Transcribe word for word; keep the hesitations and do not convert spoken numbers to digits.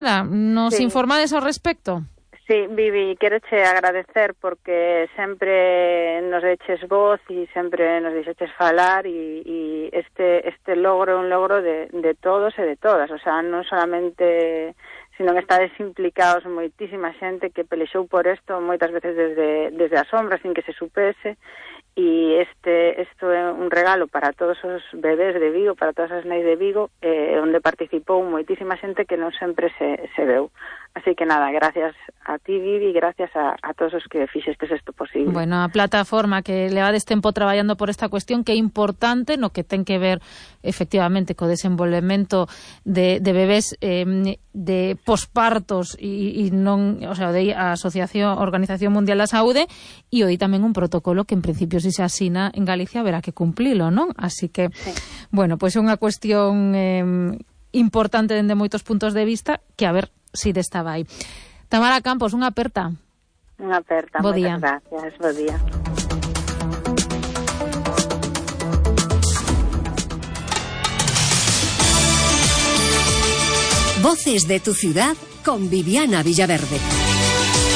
Nos sí. informades ao respecto? Sí, Vivi, quero che agradecer porque sempre nos eches voz e sempre nos deixeches falar e, e este este logro é un logro de, de todos e de todas, o sea, non solamente, sino que estades implicados moitísima xente que pelexou por isto moitas veces desde, desde a sombra sin que se supese, e este isto é un regalo para todos os bebés de Vigo, para todas as neis de Vigo, eh, onde participou moitísima xente que non sempre se, se veu. Así que nada, gracias a ti, Vivi, gracias a, a todos os que fixestes isto posible. Bueno, a plataforma que levades tempo traballando por esta cuestión que é importante, no que ten que ver efectivamente co desenvolvemento de, de bebés eh, de pospartos e, e non, o sea, de a Asociación Organización Mundial da Saúde, e hoy tamén un protocolo que en principio se se asina en Galicia haberá que cumplilo, non? Así que, sí. bueno, pois pues é unha cuestión eh, importante dende moitos puntos de vista que a ver si de estaba aí. Tamara Campos, unha aperta. Unha aperta, bo día. Gracias, bo día. Voces de tu ciudad con Viviana Villaverde.